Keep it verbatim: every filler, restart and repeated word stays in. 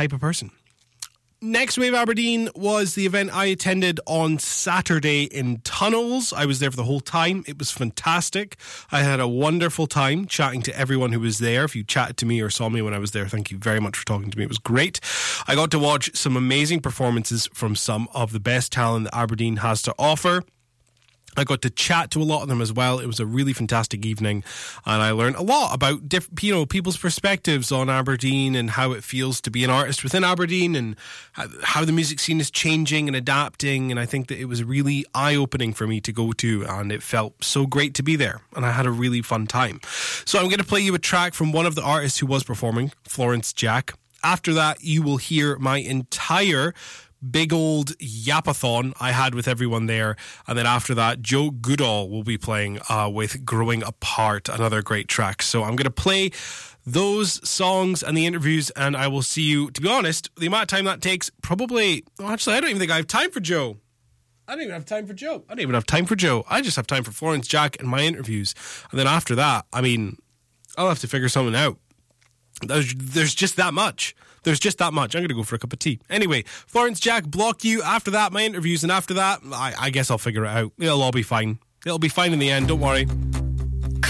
type of person. Next Wave Aberdeen was the event I attended on Saturday in Tunnels. I was there for the whole time. It was fantastic. I had a wonderful time chatting to everyone who was there. If you chatted to me or saw me when I was there, thank you very much for talking to me. It was great. I got to watch some amazing performances from some of the best talent that Aberdeen has to offer. I got to chat to a lot of them as well. It was a really fantastic evening, and I learned a lot about different, you know, people's perspectives on Aberdeen and how it feels to be an artist within Aberdeen and how the music scene is changing and adapting. And I think that it was really eye-opening for me to go to, and it felt so great to be there, and I had a really fun time. So I'm going to play you a track from one of the artists who was performing, Florence Jack. After that, you will hear my entire big old yapathon I had with everyone there. And then after that, Joe Goodall will be playing uh, with Growing Apart, another great track. So I'm going to play those songs and the interviews, and I will see you. To be honest, the amount of time that takes, probably, well, actually, I don't even think I have time for Joe. I don't even have time for Joe. I don't even have time for Joe. I just have time for Florence Jack and my interviews. And then after that, I mean, I'll have to figure something out. There's, there's just that much. There's just that much. I'm going to go for a cup of tea. Anyway, Florence Jack, Block You. After that, my interviews. And after that, I, I guess I'll figure it out. It'll all be fine. It'll be fine in the end. Don't worry.